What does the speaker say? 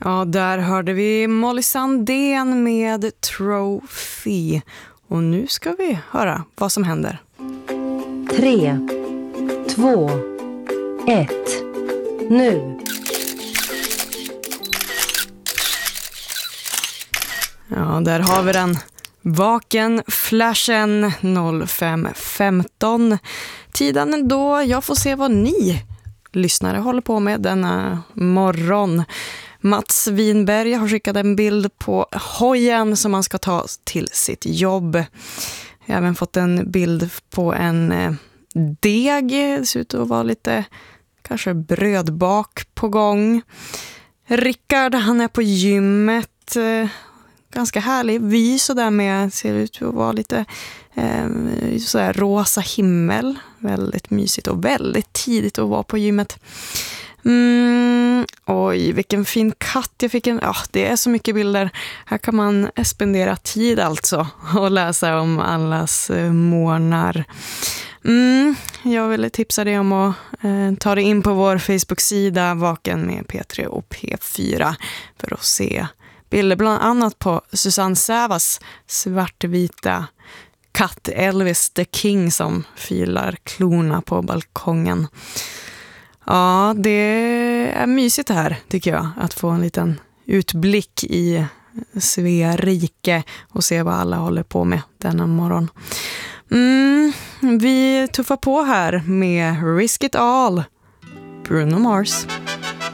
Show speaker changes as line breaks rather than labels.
Ja, där hörde vi Molly Sandén med Trophy. Och nu ska vi höra vad som händer.
3, 2, 1, nu.
Ja, där har vi den. Vaken flashen 05:15. Tiden då jag får se vad ni lyssnare håller på med denna morgon. Mats Winberg har skickat en bild på hojen som man ska ta till sitt jobb. Jag har även fått en bild på en deg. Det ser ut att vara lite kanske brödbak på gång. Rickard, han är på gymmet. Ganska härlig vy sådär med, ser ut att vara lite sådär rosa himmel. Väldigt mysigt och väldigt tidigt att vara på gymmet. Oj, vilken fin katt jag fick. Det är så mycket bilder. Här kan man spendera tid alltså och läsa om allas morgnar. Jag vill tipsa dig om att ta dig in på vår Facebook-sida Vaken med P3 och P4 för att se bilder bland annat på Susanne Sävas svartvita katt Elvis the King som filar klorna på balkongen. Ja, det är mysigt här tycker jag att få en liten utblick i Svea rike och se vad alla håller på med denna morgon. Vi tuffar på här med Risk It All, Bruno Mars.